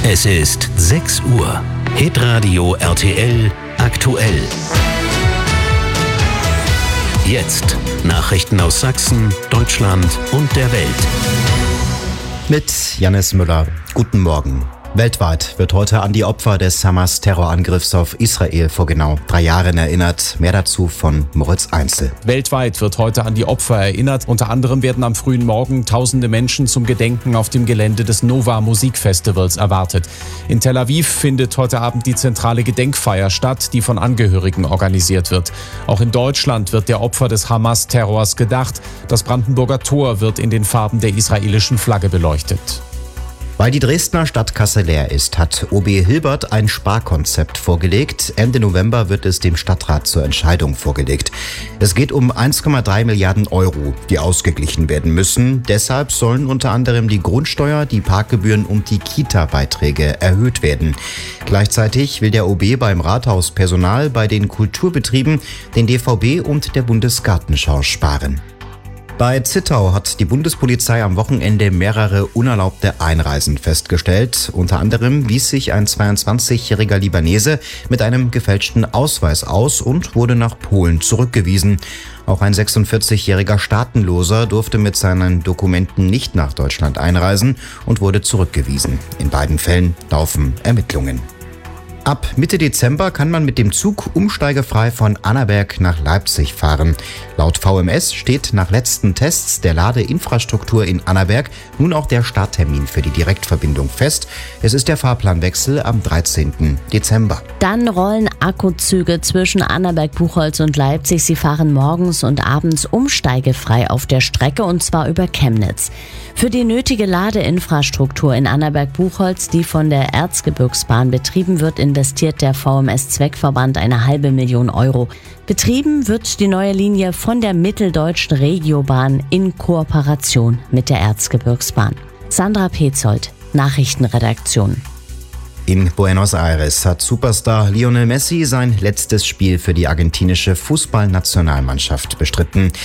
Es ist 6 Uhr. Hitradio RTL aktuell. Jetzt Nachrichten aus Sachsen, Deutschland und der Welt. Mit Jannis Müller. Guten Morgen. Weltweit wird heute an die Opfer des Hamas-Terrorangriffs auf Israel vor genau 3 Jahren erinnert. Mehr dazu von Moritz Einzel. Weltweit wird heute an die Opfer erinnert. Unter anderem werden am frühen Morgen tausende Menschen zum Gedenken auf dem Gelände des Nova Musikfestivals erwartet. In Tel Aviv findet heute Abend die zentrale Gedenkfeier statt, die von Angehörigen organisiert wird. Auch in Deutschland wird der Opfer des Hamas-Terrors gedacht. Das Brandenburger Tor wird in den Farben der israelischen Flagge beleuchtet. Weil die Dresdner Stadtkasse leer ist, hat OB Hilbert ein Sparkonzept vorgelegt. Ende November wird es dem Stadtrat zur Entscheidung vorgelegt. Es geht um 1,3 Milliarden Euro, die ausgeglichen werden müssen. Deshalb sollen unter anderem die Grundsteuer, die Parkgebühren und die Kita-Beiträge erhöht werden. Gleichzeitig will der OB beim Rathauspersonal, bei den Kulturbetrieben, den DVB und der Bundesgartenschau sparen. Bei Zittau hat die Bundespolizei am Wochenende mehrere unerlaubte Einreisen festgestellt. Unter anderem wies sich ein 22-jähriger Libanese mit einem gefälschten Ausweis aus und wurde nach Polen zurückgewiesen. Auch ein 46-jähriger Staatenloser durfte mit seinen Dokumenten nicht nach Deutschland einreisen und wurde zurückgewiesen. In beiden Fällen laufen Ermittlungen. Ab Mitte Dezember kann man mit dem Zug umsteigefrei von Annaberg nach Leipzig fahren. Laut VMS steht nach letzten Tests der Ladeinfrastruktur in Annaberg nun auch der Starttermin für die Direktverbindung fest. Es ist der Fahrplanwechsel am 13. Dezember. Dann rollen Akkuzüge zwischen Annaberg, Buchholz und Leipzig. Sie fahren morgens und abends umsteigefrei auf der Strecke, und zwar über Chemnitz. Für die nötige Ladeinfrastruktur in Annaberg-Buchholz, die von der Erzgebirgsbahn betrieben wird, investiert der VMS-Zweckverband eine $500.000 Euro. Betrieben wird die neue Linie von der Mitteldeutschen Regiobahn in Kooperation mit der Erzgebirgsbahn. Sandra Petzold, Nachrichtenredaktion. In Buenos Aires hat Superstar Lionel Messi sein letztes Spiel für die argentinische Fußballnationalmannschaft bestritten.